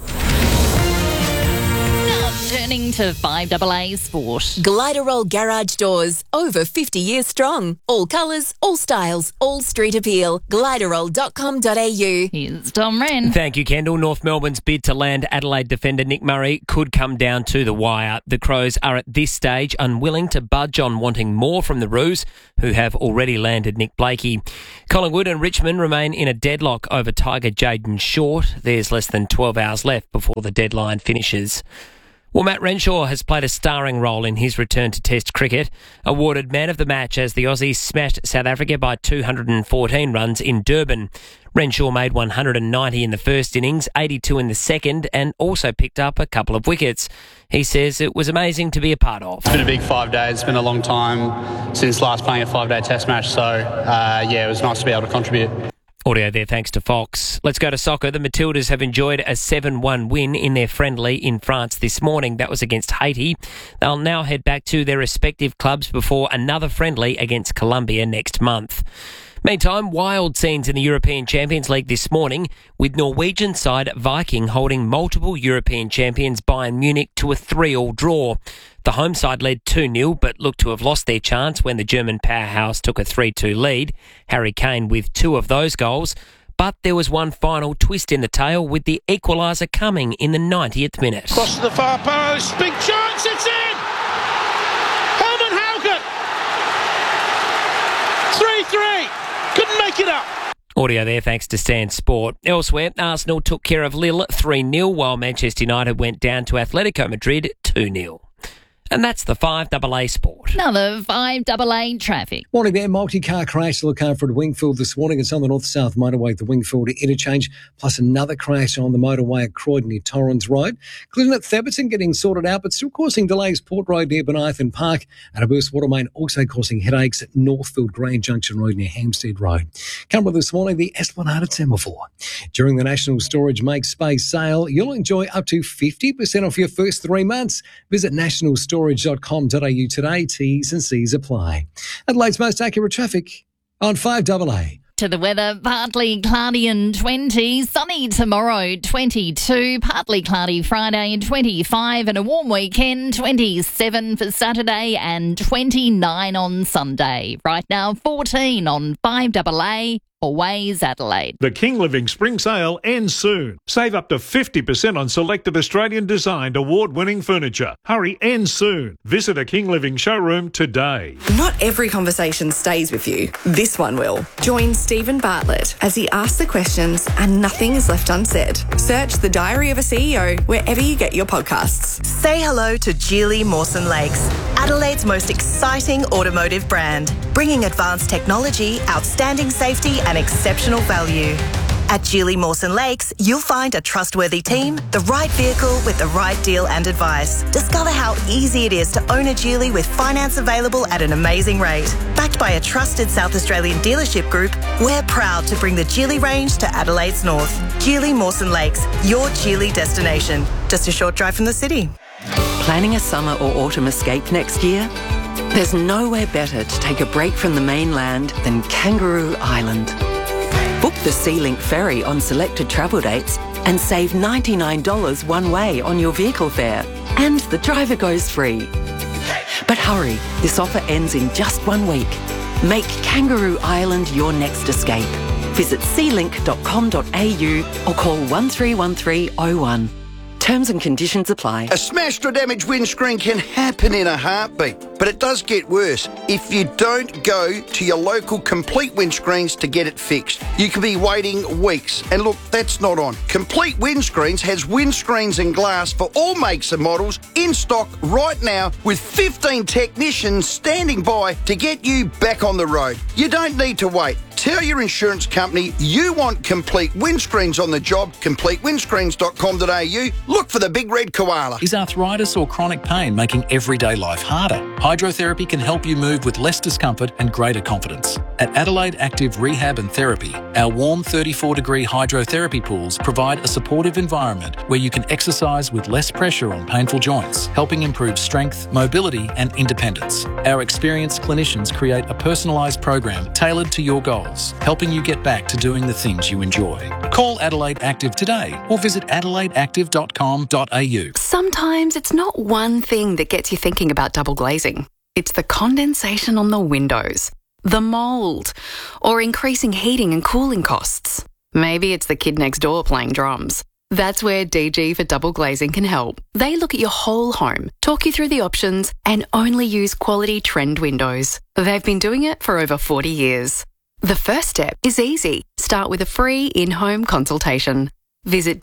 Turning to 5AA Sport. Gliderol Garage Doors, over 50 years strong. All colours, all styles, all street appeal. Gliderol.com.au. Here's Tom Wren. Thank you, Kendall. North Melbourne's bid to land Adelaide defender Nick Murray could come down to the wire. The Crows are at this stage unwilling to budge on wanting more from the Roos, who have already landed Nick Blakey. Collingwood and Richmond remain in a deadlock over Tiger Jaden Short. There's less than 12 hours left before the deadline finishes. Well, Matt Renshaw has played a starring role in his return to Test cricket, awarded man of the match as the Aussies smashed South Africa by 214 runs in Durban. Renshaw made 190 in the first innings, 82 in the second, and also picked up a couple of wickets. He says it was amazing to be a part of. It's been a big 5 days. It's been a long time since last playing a 5-day Test match, so it was nice to be able to contribute. Audio there thanks to Fox. Let's go to soccer. The Matildas have enjoyed a 7-1 win in their friendly in France this morning. That was against Haiti. They'll now head back to their respective clubs before another friendly against Colombia next month. Meantime, wild scenes in the European Champions League this morning, with Norwegian side Viking holding multiple European champions Bayern Munich to a 3-3 draw. The home side led 2-0 but looked to have lost their chance when the German powerhouse took a 3-2 lead, Harry Kane with 2 of those goals. But there was one final twist in the tale with the equaliser coming in the 90th minute. Cross to the far post, big chance, it's in! Herman Haugen! 3-3! Couldn't make it up. Audio there thanks to Stan Sport. Elsewhere, Arsenal took care of Lille 3-0 while Manchester United went down to Atletico Madrid 2-0. And that's the 5AA Sport. Another 5AA traffic. Morning there, multi-car crash to look after at Wingfield this morning. It's on the north-south motorway at the Wingfield interchange, plus another crash on the motorway at Croydon near Torrens Road. Clinton at Theberton getting sorted out, but still causing delays Port Road near Benithan Park, and a burst water main also causing headaches at Northfield Grand Junction Road near Hampstead Road. Come with this morning, the Esplanade at Semaphore. During the National Storage Make Space sale, you'll enjoy up to 50% off your first 3 months. Visit nationalstorage.com.au today. T's and C's apply. Adelaide's most accurate traffic on 5AA. To the weather, partly cloudy and 20, sunny tomorrow 22, partly cloudy Friday 25, and a warm weekend 27 for Saturday and 29 on Sunday. Right now 14 on 5AA. Always Adelaide. The King Living Spring Sale ends soon. Save up to 50% on selected Australian-designed award-winning furniture. Hurry, ends soon. Visit a King Living showroom today. Not every conversation stays with you. This one will. Join Stephen Bartlett as he asks the questions and nothing is left unsaid. Search The Diary of a CEO wherever you get your podcasts. Say hello to Geely Mawson Lakes, Adelaide's most exciting automotive brand, bringing advanced technology, outstanding safety and exceptional value. At Geely Mawson Lakes, you'll find a trustworthy team, the right vehicle with the right deal and advice. Discover how easy it is to own a Geely with finance available at an amazing rate. Backed by a trusted South Australian dealership group, we're proud to bring the Geely range to Adelaide's north. Geely Mawson Lakes, your Geely destination. Just a short drive from the city. Planning a summer or autumn escape next year? There's nowhere better to take a break from the mainland than Kangaroo Island. Book the SeaLink ferry on selected travel dates and save $99 one way on your vehicle fare. And the driver goes free. But hurry, this offer ends in just 1 week. Make Kangaroo Island your next escape. Visit sealink.com.au or call 131301. Terms and conditions apply. A smashed or damaged windscreen can happen in a heartbeat, but it does get worse if you don't go to your local Complete Windscreens to get it fixed. You could be waiting weeks, and look, that's not on. Complete Windscreens has windscreens and glass for all makes and models in stock right now with 15 technicians standing by to get you back on the road. You don't need to wait. Tell your insurance company you want Complete Windscreens on the job. CompleteWindscreens.com.au. Look for the big red koala. Is arthritis or chronic pain making everyday life harder? Hydrotherapy can help you move with less discomfort and greater confidence. At Adelaide Active Rehab and Therapy, our warm 34-degree hydrotherapy pools provide a supportive environment where you can exercise with less pressure on painful joints, helping improve strength, mobility and independence. Our experienced clinicians create a personalised program tailored to your goals, helping you get back to doing the things you enjoy. Call Adelaide Active today or visit adelaideactive.com.au. Sometimes it's not one thing that gets you thinking about double glazing. It's the condensation on the windows, the mould, or increasing heating and cooling costs. Maybe it's the kid next door playing drums. That's where DG for Double Glazing can help. They look at your whole home, talk you through the options, and only use quality trend windows. They've been doing it for over 40 years. The first step is easy. Start with a free in-home consultation. Visit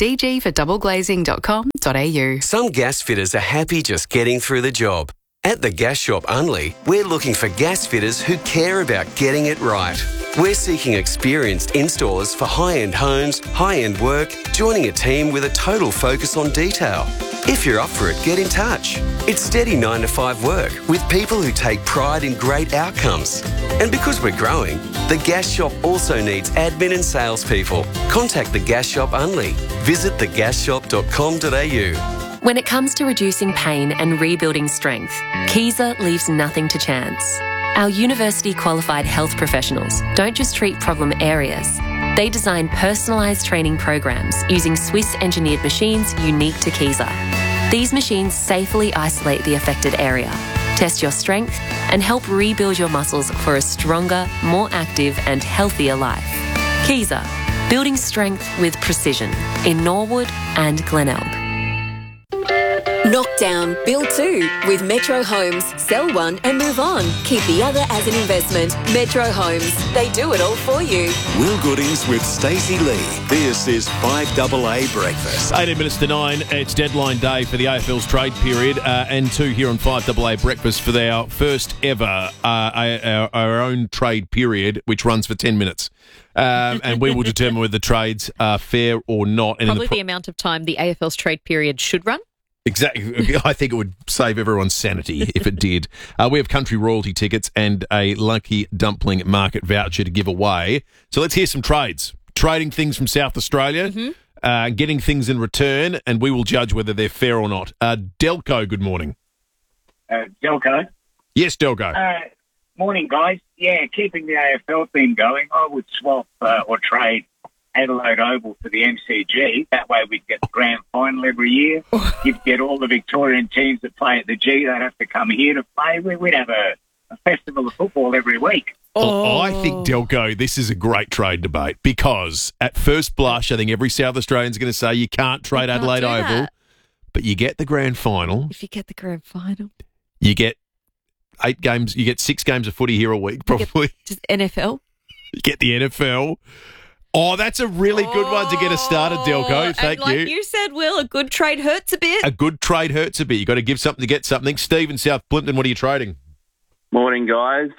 dgfordoubleglazing.com.au. Some gas fitters are happy just getting through the job. At the Gas Shop Unley, we're looking for gas fitters who care about getting it right. We're seeking experienced installers for high-end homes, high-end work, joining a team with a total focus on detail. If you're up for it, get in touch. It's steady 9 to 5 work with people who take pride in great outcomes. And because we're growing, the Gas Shop also needs admin and salespeople. Contact the Gas Shop Unley. Visit thegasshop.com.au. When it comes to reducing pain and rebuilding strength, Kaiser leaves nothing to chance. Our university-qualified health professionals don't just treat problem areas. They design personalised training programs using Swiss-engineered machines unique to Kaiser. These machines safely isolate the affected area, test your strength, and help rebuild your muscles for a stronger, more active and healthier life. Kaiser, building strength with precision in Norwood and Glenelg. Knock down, build two with Metro Homes. Sell one and move on. Keep the other as an investment. Metro Homes. They do it all for you. Will Goodings with Stacey Lee. This is 5AA Breakfast. 18 minutes to 9. It's deadline day for the AFL's trade period, and 2 here on 5AA Breakfast for our first ever our own trade period, which runs for 10 minutes. And we will determine whether the trades are fair or not. And Probably the amount of time the AFL's trade period should run. Exactly. I think it would save everyone's sanity if it did. We have country royalty tickets and a Lucky Dumpling market voucher to give away. So let's hear some trades. Trading things from South Australia, getting things in return, and we will judge whether they're fair or not. Delco, good morning. Delco? Yes, Delco. Morning, guys. Yeah, keeping the AFL theme going, I would swap or trade Adelaide Oval for the MCG. That way we'd get the grand final every year. You'd get all the Victorian teams that play at the G. They'd have to come here to play. We'd have a festival of football every week. I think, Delco, this is a great trade debate because at first blush, I think every South Australian's going to say you can't trade Adelaide Oval, but you get the grand final. If you get the grand final. You get 8 games. You get 6 games of footy here a week, probably. Just NFL. You get the NFL. Oh, that's a really good one to get us started, Delco. Thank and like you said, Will, a good trade hurts a bit. A good trade hurts a bit. You've got to give something to get something. Steve in South Plimpton, what are you trading? Morning, guys.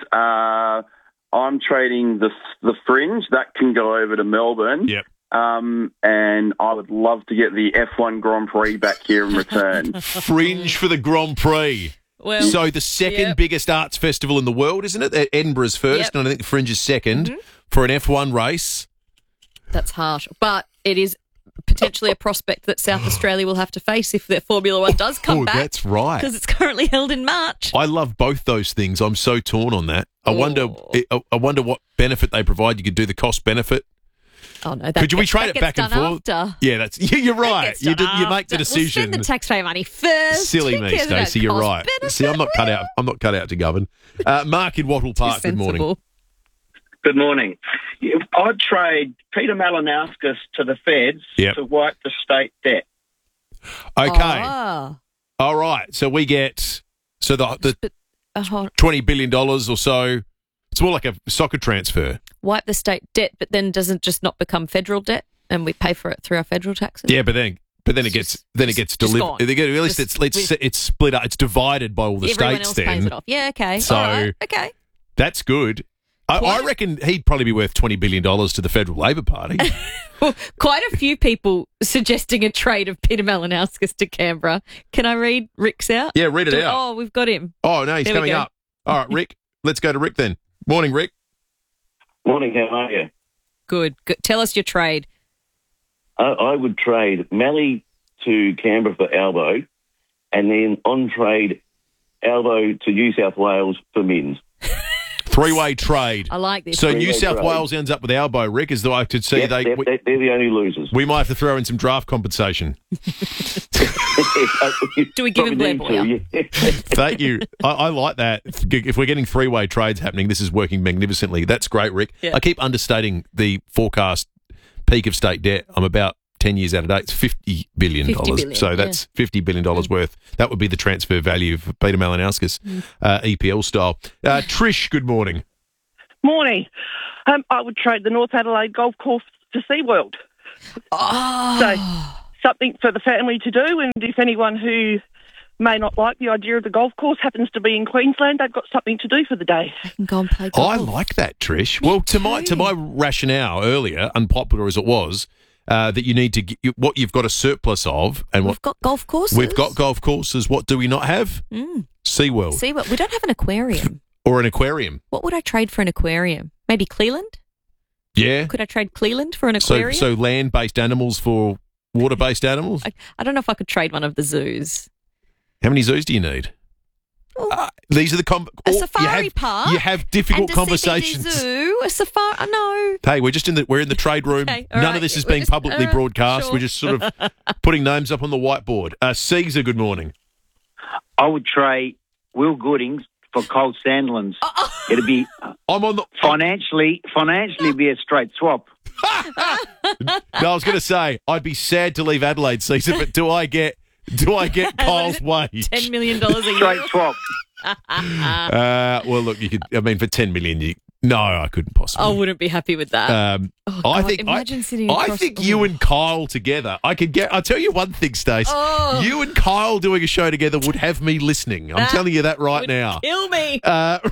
I'm trading the Fringe. That can go over to Melbourne. Yep. And I would love to get the F1 Grand Prix back here in return. Fringe for the Grand Prix. Well, so the second biggest arts festival in the world, isn't it? Edinburgh's first, and I think the Fringe is second for an F1 race. That's harsh, but it is potentially a prospect that South Australia will have to face if their Formula One does come back. That's right. Because it's currently held in March. I love both those things. I'm so torn on that. I wonder what benefit they provide. You could do the cost benefit. Oh no! Could we trade it back and forth? After. Yeah, you're right. You make the decision. We'll spend the taxpayer money first. Silly me, Stacey. You're right. See, I'm not cut out. I'm not cut out to govern. Mark in Wattle Park. Good morning. Good morning. I'd trade Peter Malinauskas to the Feds to wipe the state debt. Okay. All right. So we get the $20 billion or so. It's more like a soccer transfer. Wipe the state debt, but then doesn't just not become federal debt, and we pay for it through our federal taxes. Yeah, but then it gets delivered. At least it's split up. It's divided by all the everyone states. Else then pays it off. Yeah. Okay. So all right, okay. That's good. I reckon he'd probably be worth $20 billion to the Federal Labor Party. Well, quite a few people suggesting a trade of Peter Malinauskas to Canberra. Can I read Rick's out? Yeah, read it out. Oh, we've got him. Oh, no, he's coming up. All right, Rick. Let's go to Rick then. Morning, Rick. Morning, how are you? Good. Tell us your trade. I would trade Mallee to Canberra for Albo, and then on trade Albo to New South Wales for Mins. Three-way trade. I like this. So New South Wales ends up with Albo, Rick, as though I could see they're the only losers. We might have to throw in some draft compensation. Do we give him Blair? Thank you. I like that. If we're getting three-way trades happening, this is working magnificently. That's great, Rick. Yeah. I keep understating the forecast peak of state debt. I'm about 10 years out of date. It's $50 billion. So that's $50 billion worth. That would be the transfer value of Peter Malinauskas, EPL style. Trish, good morning. Morning. I would trade the North Adelaide Golf Course to SeaWorld. So something for the family to do, and if anyone who may not like the idea of the golf course happens to be in Queensland, they've got something to do for the day. They can go and play golf. I like that, Trish. Well, to my rationale earlier, unpopular as it was, that you need to get what you've got a surplus of, and we've got golf courses. We've got golf courses. What do we not have? SeaWorld. SeaWorld. We don't have an aquarium. Or an aquarium. What would I trade for an aquarium? Maybe Cleland? Yeah. Could I trade Cleland for an aquarium? So land-based animals for water-based animals? I don't know if I could trade one of the zoos. How many zoos do you need? These are the a safari park. You have difficult and conversations. A zoo, a safari. No. Hey, we're in the trade room. Okay, None of this is being publicly broadcast. Sure. We're just sort of putting names up on the whiteboard. Caesar, good morning. I would trade Will Goodings for Cold Sandlands. It'd be financially be a straight swap. No, I was going to say I'd be sad to leave Adelaide, Caesar, but do I get Kyle's wage? $10 million a year. Straight swap. Well, look, you could. I mean, for $10 million, no, I couldn't possibly. I wouldn't be happy with that. I think you and Kyle together. I'll tell you one thing, Stace. You and Kyle doing a show together would have me listening. I'm telling you that right now. Kill me.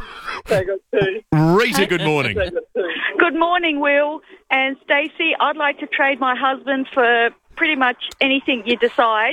Rita, good morning. Good morning, Will and Stacey. I'd like to trade my husband for pretty much anything you decide.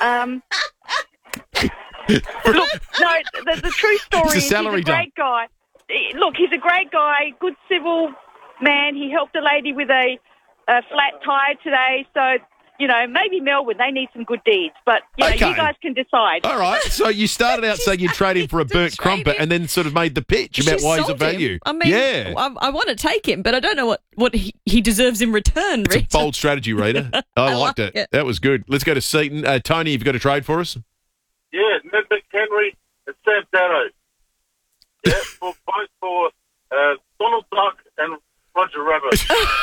Look, no, the true story is he's a great guy. Look, he's a great guy, good civil man. He helped a lady with a flat tyre today. So, maybe Melbourne, they need some good deeds. But, you guys can decide. All right. So you started out saying you'd trade him for a burnt crumpet and then sort of made the pitch about why he's of value. I mean, yeah. I want to take him, but I don't know what he deserves in return, Rita. It's a bold strategy, Rita. I liked it. That was good. Let's go to Seaton. Tony, have you got a trade for us? Yeah, Ned McHenry and Sam Darrow. Yeah, for Donald Duck and Roger Rabbit.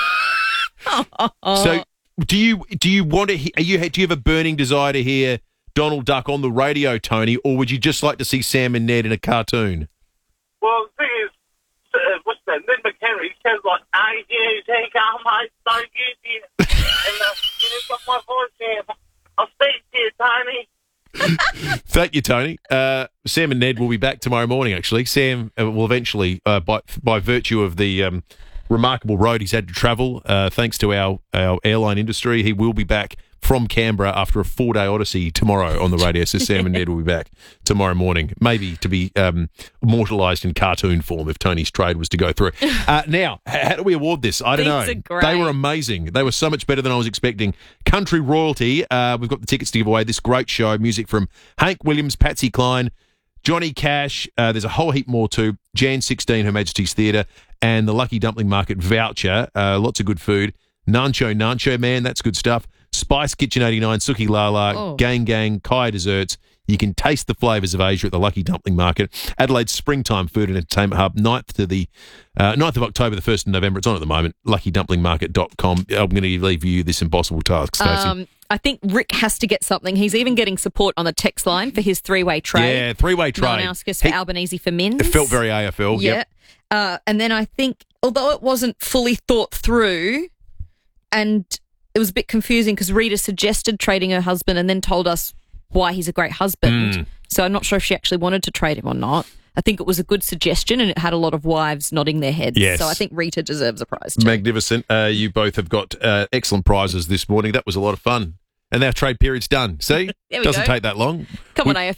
So, do you want to? Do you have a burning desire to hear Donald Duck on the radio, Tony, or would you just like to see Sam and Ned in a cartoon? Well, the thing is, what's that? Ned McHenry. He says like, "I hear you take out my so good here," and you got my voice here. I'll speak to you, Tony. Thank you, Tony. Sam and Ned will be back tomorrow morning, actually. Sam will eventually, by virtue of the remarkable road he's had to travel, thanks to our airline industry, he will be back from Canberra after a 4-day odyssey tomorrow on the radio. So Sam and Ned will be back tomorrow morning, maybe to be immortalised in cartoon form if Tony's trade was to go through. Now, how do we award this? I don't know. They were amazing. They were so much better than I was expecting. Country Royalty, we've got the tickets to give away. This great show, music from Hank Williams, Patsy Cline, Johnny Cash. There's a whole heap more too. Jan 16, Her Majesty's Theatre, and the Lucky Dumpling Market voucher. Lots of good food. Nancho Man, that's good stuff. Spice Kitchen 89, Suki Lala, Gang Gang, Kaya Desserts. You can taste the flavours of Asia at the Lucky Dumpling Market. Adelaide's Springtime Food and Entertainment Hub, 9th of October, the 1st of November. It's on at the moment, luckydumplingmarket.com. I'm going to leave you this impossible task, Stacey. I think Rick has to get something. He's even getting support on the text line for his three-way trade. Yeah, three-way trade. Malinauskas for Albanese for Mins. It felt very AFL. Yeah. Yep. And then I think, although it wasn't fully thought through, and it was a bit confusing because Rita suggested trading her husband and then told us why he's a great husband. So I'm not sure if she actually wanted to trade him or not. I think it was a good suggestion and it had a lot of wives nodding their heads. Yes. So I think Rita deserves a prize too. Magnificent. You both have got excellent prizes this morning. That was a lot of fun. And our trade period's done. See? There we Doesn't go. take that long. Come on, AFL.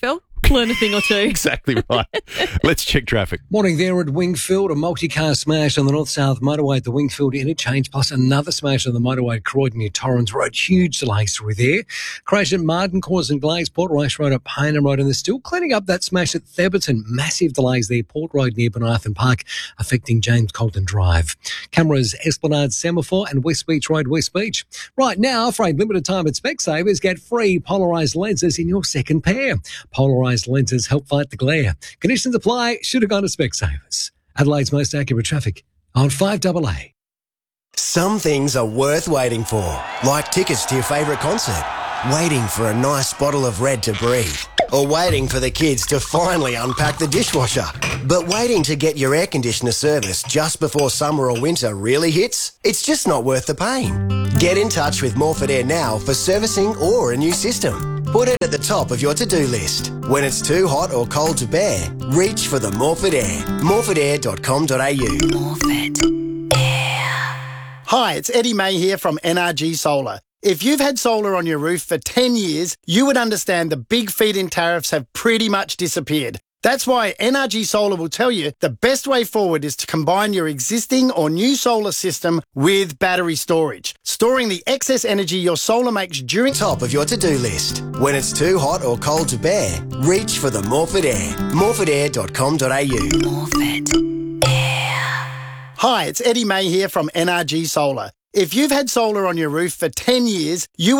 Learn a thing or two. Exactly right. Let's check traffic. Morning there at Wingfield. A multi-car smash on the north-south motorway at the Wingfield interchange, plus another smash on the motorway at Croydon near Torrens Road. Huge delays through there. Crash at Martin Cours and Glaze, Port Rice Road at Paynham Road, and they're still cleaning up that smash at Theberton. Massive delays there. Port Road near Benarthen Park, affecting James Colton Drive. Cameras, Esplanade Semaphore and West Beach Road, West Beach. Right now, for a limited time at Specsavers, get free polarised lenses in your second pair. Polarised lenses help fight the glare. Conditions apply. Should have gone to Specsavers. Adelaide's most accurate traffic on 5AA. Some things are worth waiting for, like tickets to your favourite concert, waiting for a nice bottle of Red to breathe, or waiting for the kids to finally unpack the dishwasher. But waiting to get your air conditioner serviced just before summer or winter really hits? It's just not worth the pain. Get in touch with Morford Air now for servicing or a new system. Put it at the top of your to-do list. When it's too hot or cold to bear, reach for the Morford Air. morfordair.com.au. Morford Air. Hi, it's Eddie May here from NRG Solar. If you've had solar on your roof for 10 years, you would understand the big feed-in tariffs have pretty much disappeared. That's why NRG Solar will tell you the best way forward is to combine your existing or new solar system with battery storage, storing the excess energy your solar makes during top of your to-do list. When it's too hot or cold to bear, reach for the Morford Air. morfordair.com.au. Morford Air. Hi, it's Eddie May here from NRG Solar. If you've had solar on your roof for 10 years, you